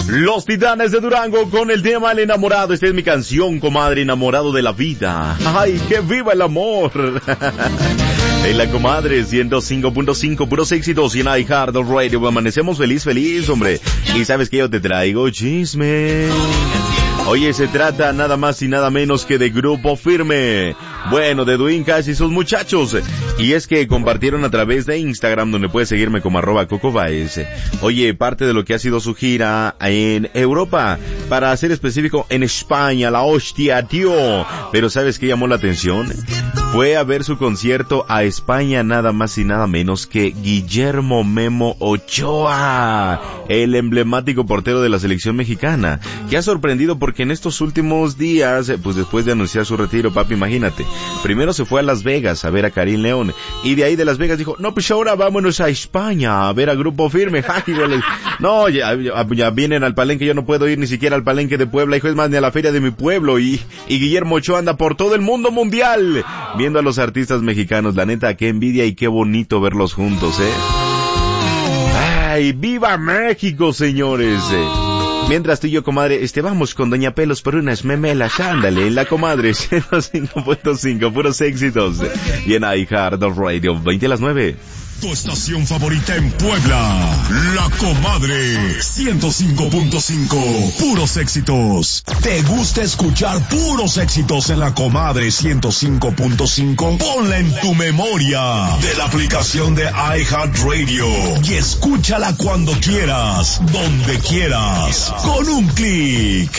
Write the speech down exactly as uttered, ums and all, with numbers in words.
Los Titanes de Durango con el tema El Enamorado. Esta es mi canción, comadre, enamorado de la vida. ¡Ay, que viva el amor! En la comadre ciento cinco punto cinco, puros éxitos y en iHeart Radio. Amanecemos feliz, feliz, hombre. Y sabes que yo te traigo chisme. Oye, se trata nada más y nada menos que de Grupo Firme. Bueno, de Edwin Cass y sus muchachos. Y es que compartieron a través de Instagram, donde puedes seguirme como arroba Coco Baez. Oye, parte de lo que ha sido su gira en Europa. Para ser específico, en España, la hostia, tío. Pero ¿sabes qué llamó la atención? Fue a ver su concierto a España nada más y nada menos que Guillermo Memo Ochoa, el emblemático portero de la selección mexicana, que ha sorprendido porque en estos últimos días, pues después de anunciar su retiro, papi, imagínate, primero se fue a Las Vegas a ver a Karim León, y de ahí de Las Vegas dijo, no, pues ahora vámonos a España a ver a Grupo Firme. No, ya, ya, ya vienen al palenque, yo no puedo ir ni siquiera al palenque de Puebla, hijo, es más, ni a la feria de mi pueblo, y, y Guillermo Ochoa anda por todo el mundo mundial, viendo a los artistas mexicanos. La neta, qué envidia y qué bonito verlos juntos, ¿eh? ¡Ay, viva México, señores! Mientras tú y yo, comadre, este, vamos con Doña Pelos por unas memelas, ándale, en la comadre ciento cinco punto cinco, puros éxitos. Y en iHeart Radio, veinte a las nueve. Tu estación favorita en Puebla, La Comadre, ciento cinco punto cinco, puros éxitos. ¿Te gusta escuchar puros éxitos en La Comadre ciento cinco punto cinco? Ponla en tu memoria de la aplicación de iHeartRadio y escúchala cuando quieras, donde quieras, con un clic.